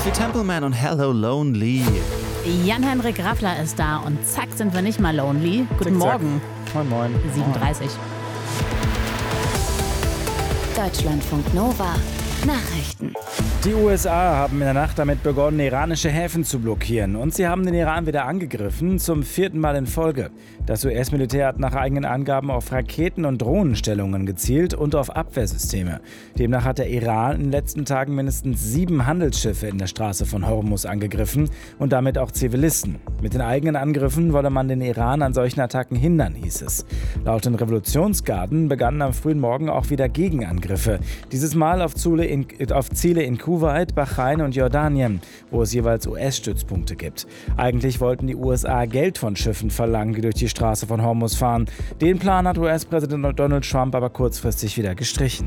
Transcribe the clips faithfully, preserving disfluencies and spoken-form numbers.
Sophie Templeman und Hello Lonely. Jan-Henrik Raffler ist da und zack sind wir nicht mal lonely. Guten Zack, zack. Morgen. Moin, moin. sieben Uhr dreißig. Deutschlandfunk Nova. Nachrichten. Die U S A haben in der Nacht damit begonnen, iranische Häfen zu blockieren. Und sie haben den Iran wieder angegriffen, zum vierten Mal in Folge. Das U S-Militär hat nach eigenen Angaben auf Raketen- und Drohnenstellungen gezielt und auf Abwehrsysteme. Demnach hat der Iran in den letzten Tagen mindestens sieben Handelsschiffe in der Straße von Hormuz angegriffen und damit auch Zivilisten. Mit den eigenen Angriffen wolle man den Iran an solchen Attacken hindern, hieß es. Laut den Revolutionsgarden begannen am frühen Morgen auch wieder Gegenangriffe. Dieses Mal auf Ziele in, auf Ziele in Kuwait, Bahrain und Jordanien, wo es jeweils U S-Stützpunkte gibt. Eigentlich wollten die U S A Geld von Schiffen verlangen, die durch die Straße von Hormuz fahren. Den Plan hat U S-Präsident Donald Trump aber kurzfristig wieder gestrichen.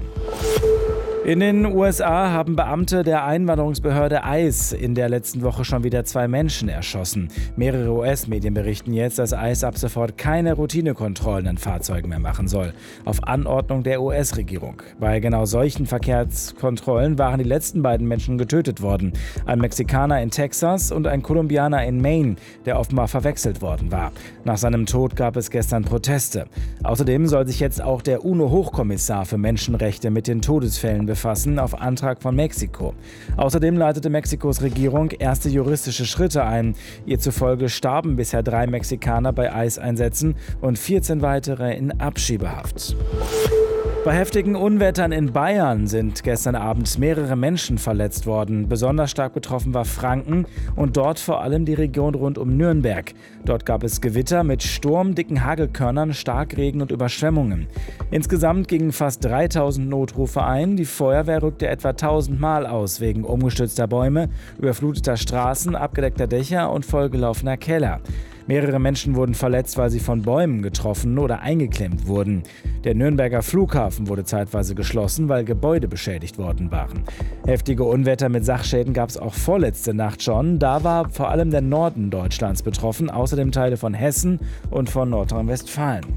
In den U S A haben Beamte der Einwanderungsbehörde ICE in der letzten Woche schon wieder zwei Menschen erschossen. Mehrere U S-Medien berichten jetzt, dass ICE ab sofort keine Routinekontrollen an Fahrzeugen mehr machen soll. Auf Anordnung der U S-Regierung. Bei genau solchen Verkehrskontrollen waren die letzten beiden Menschen getötet worden. Ein Mexikaner in Texas und ein Kolumbianer in Maine, der offenbar verwechselt worden war. Nach seinem Tod gab es gestern Proteste. Außerdem soll sich jetzt auch der UNO-Hochkommissar für Menschenrechte mit den Todesfällen befassen. Befassen auf Antrag von Mexiko. Außerdem leitete Mexikos Regierung erste juristische Schritte ein. Ihr zufolge starben bisher drei Mexikaner bei ICE-Einsätzen und vierzehn weitere in Abschiebehaft. Bei heftigen Unwettern in Bayern sind gestern Abend mehrere Menschen verletzt worden. Besonders stark betroffen war Franken und dort vor allem die Region rund um Nürnberg. Dort gab es Gewitter mit Sturm, dicken Hagelkörnern, Starkregen und Überschwemmungen. Insgesamt gingen fast dreitausend Notrufe ein. Die Feuerwehr rückte etwa tausend Mal aus wegen umgestürzter Bäume, überfluteter Straßen, abgedeckter Dächer und vollgelaufener Keller. Mehrere Menschen wurden verletzt, weil sie von Bäumen getroffen oder eingeklemmt wurden. Der Nürnberger Flughafen wurde zeitweise geschlossen, weil Gebäude beschädigt worden waren. Heftige Unwetter mit Sachschäden gab es auch vorletzte Nacht schon. Da war vor allem der Norden Deutschlands betroffen, außerdem Teile von Hessen und von Nordrhein-Westfalen.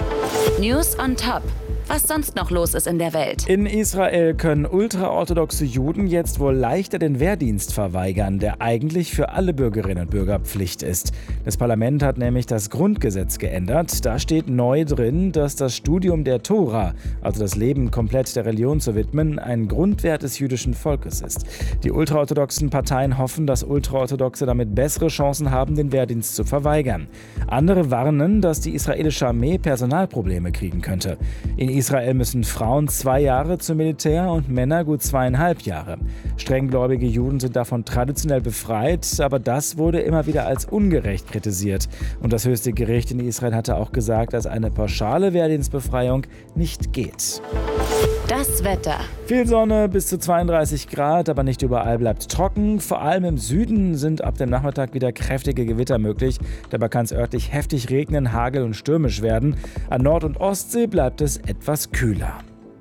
News on Top. Was sonst noch los ist in der Welt. In Israel können ultraorthodoxe Juden jetzt wohl leichter den Wehrdienst verweigern, der eigentlich für alle Bürgerinnen und Bürger Pflicht ist. Das Parlament hat nämlich das Grundgesetz geändert. Da steht neu drin, dass das Studium der Tora, also das Leben komplett der Religion zu widmen, ein Grundwert des jüdischen Volkes ist. Die ultraorthodoxen Parteien hoffen, dass Ultraorthodoxe damit bessere Chancen haben, den Wehrdienst zu verweigern. Andere warnen, dass die israelische Armee Personalprobleme kriegen könnte. In Israel müssen Frauen zwei Jahre zum Militär und Männer gut zweieinhalb Jahre. Strenggläubige Juden sind davon traditionell befreit, aber das wurde immer wieder als ungerecht kritisiert. Und das höchste Gericht in Israel hatte auch gesagt, dass eine pauschale Wehrdienstbefreiung nicht geht. Das Wetter. Viel Sonne, bis zu zweiunddreißig Grad, aber nicht überall bleibt trocken. Vor allem im Süden sind ab dem Nachmittag wieder kräftige Gewitter möglich. Dabei kann es örtlich heftig regnen, hageln und stürmisch werden. An Nord- und Ostsee bleibt es etwas kühler.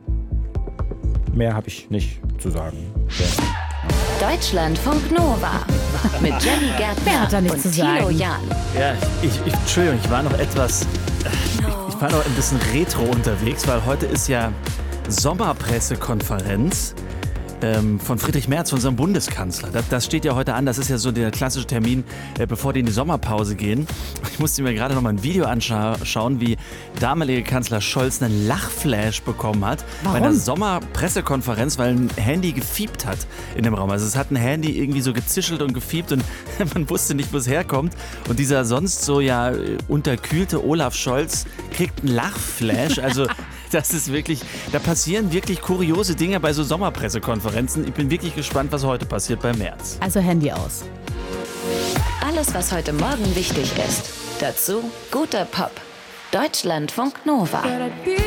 Mehr habe ich nicht zu sagen. Ja. Deutschlandfunk Nova. Mit Jenny Wer hat da Gärtner nichts und zu Thilo sagen? Jahn. Ja, ich, ich, Entschuldigung, ich war noch etwas, ich, ich war noch ein bisschen retro unterwegs, weil heute ist ja Sommerpressekonferenz ähm, von Friedrich Merz, von unserem Bundeskanzler. Das, das steht ja heute an, das ist ja so der klassische Termin, äh, bevor die in die Sommerpause gehen. Ich musste mir gerade noch mal ein Video anschauen, wie damalige Kanzler Scholz einen Lachflash bekommen hat. Warum? Bei einer Sommerpressekonferenz, weil ein Handy gefiebt hat in dem Raum. Also es hat ein Handy irgendwie so gezischelt und gefiebt und man wusste nicht, wo es herkommt. Und dieser sonst so ja unterkühlte Olaf Scholz kriegt einen Lachflash. Also das ist wirklich, da passieren wirklich kuriose Dinge bei so Sommerpressekonferenzen. Ich bin wirklich gespannt, was heute passiert bei Merz. Also Handy aus. Alles, was heute Morgen wichtig ist. Dazu guter Pop. Deutschlandfunk Nova.